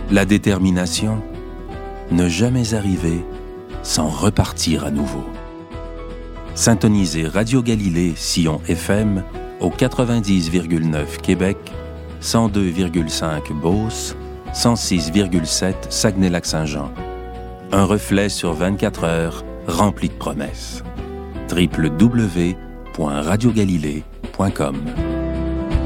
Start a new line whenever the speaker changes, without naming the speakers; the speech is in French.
La détermination, ne jamais arriver sans repartir à nouveau. Syntonisez Radio Galilée Sion FM au 90,9 Québec, 102,5 Beauce, 106,7 Saguenay-Lac-Saint-Jean. Un reflet sur 24 heures rempli de promesses. www.radiogalilée.com